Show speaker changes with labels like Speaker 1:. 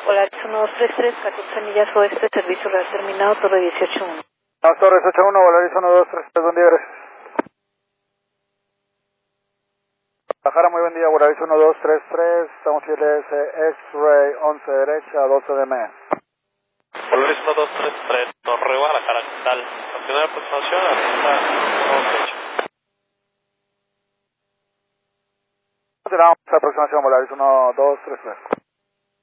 Speaker 1: Volaris 1233, 14 millas oeste, servicio real terminado, Torre 18-1.
Speaker 2: No, Torre 18-1, Volaris 1233, buen día, gracias. Guadalajara, muy buen día, Volaris 1233, estamos fieles, X-Ray 11 derecha, 12 de mes.
Speaker 3: Volaris 1233, Torre Guadalajara, tal. La primera aproximación hasta 18.
Speaker 2: Tenemos aproximación, Volaris 1233.